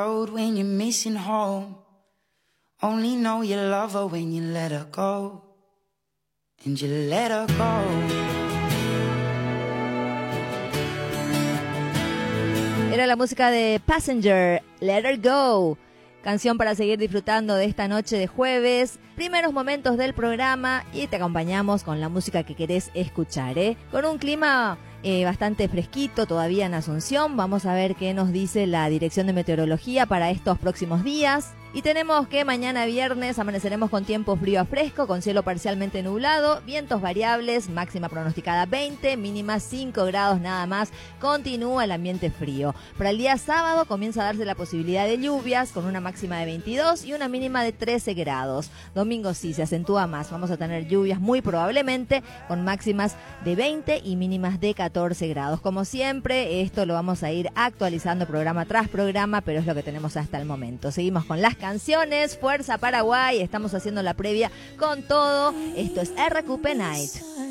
When you're missing home, only know you love her when you let her go, and you let her go. Era la música de Passenger, Let Her Go. Canción para seguir disfrutando de esta noche de jueves, primeros momentos del programa, y te acompañamos con la música que querés escuchar, con un clima bastante fresquito todavía en Asunción. Vamos a ver qué nos dice la Dirección de Meteorología para estos próximos días. Y tenemos que mañana viernes amaneceremos con tiempo frío a fresco, con cielo parcialmente nublado, vientos variables, máxima pronosticada 20, mínima 5 grados nada más. Continúa el ambiente frío. Para el día sábado comienza a darse la posibilidad de lluvias, con una máxima de 22 y una mínima de 13 grados. Domingo sí se acentúa más, vamos a tener lluvias muy probablemente, con máximas de 20 y mínimas de 14 grados. Como siempre, esto lo vamos a ir actualizando programa tras programa, pero es lo que tenemos hasta el momento. Seguimos con las canciones, Fuerza Paraguay, estamos haciendo la previa con todo. Esto es RQP Night.